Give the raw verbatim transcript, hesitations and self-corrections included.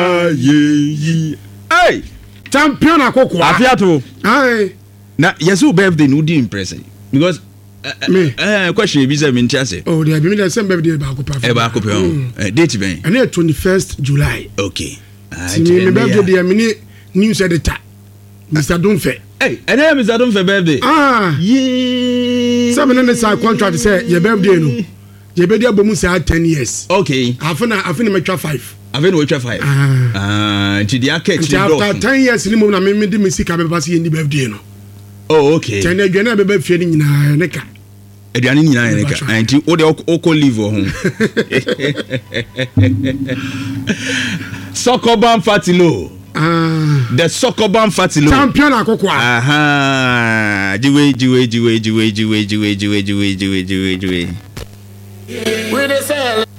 ye hey champion akoko afiato ai na yesu birthday no di impress because me eh question bi say me ntiase oh there be me the same birthday ba ko pa e ba ko pe on date ben and it twenty-first July okay ah me birthday there me ni news editor Mister Donfe hey and then Mister Donfe birthday ah ye some no say contract say your birthday no your birthday abomu say ten years okay afena afena metwa five afena we twa five ah nti dia catch the door after ten years ni mo na me me di music abeba say ni birthday no oh okay ten adwane abeba fie ni nyina ne ka adwane nyina ne ka nti wo de oko live ho Sokoban Fatilo ah the Sokoban Fatilo champion akoko aha jiwe jiwe jiwe jiwe jiwe jiwe jiwe jiwe jiwe jiwe we dey sell